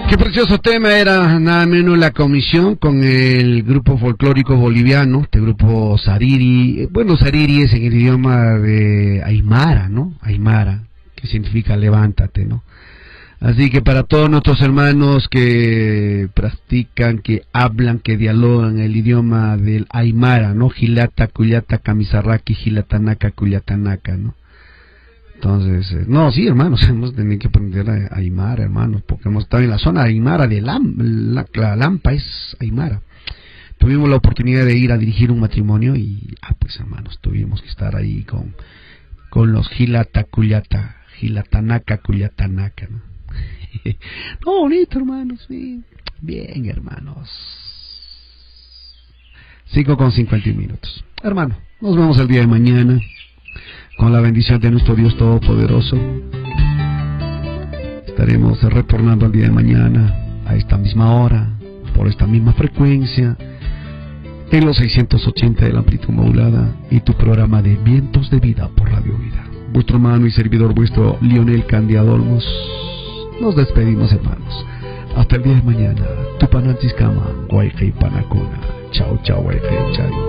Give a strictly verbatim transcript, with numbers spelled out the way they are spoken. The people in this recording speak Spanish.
Qué precioso tema era, nada menos la comisión con el grupo folclórico boliviano, este grupo Sariri. Bueno, Sariri es en el idioma de Aymara, ¿no? Aymara, que significa levántate, ¿no? Así que para todos nuestros hermanos que practican, que hablan, que dialogan el idioma del Aymara, ¿no? Gilata, Cuyata, Kamisarraki, Gilatanaka, Cuyatanaka, ¿no? Entonces, eh, no, sí, hermanos, hemos tenido que aprender a Aymara, hermanos, porque hemos estado en la zona Aymara de Lam, la, la Lampa es Aymara. Tuvimos la oportunidad de ir a dirigir un matrimonio y, ah, pues hermanos, tuvimos que estar ahí con, con los Gilata, Cuyata, Gilatanaka, Cuyatanaka, ¿no? No, bonito, hermanos, sí. Bien, hermanos. cinco con cincuenta minutos. Hermano, nos vemos el día de mañana con la bendición de nuestro Dios Todopoderoso. Estaremos retornando el día de mañana a esta misma hora, por esta misma frecuencia, en los seiscientos ochenta de la amplitud modulada y tu programa de Vientos de Vida por Radio Vida. Vuestro hermano y servidor, vuestro Lionel Candiado Olmos. Nos despedimos, hermanos. Hasta el día de mañana. Tupanantiscama, Guayca y Panacona. Chao, chao, Guayca y Chao.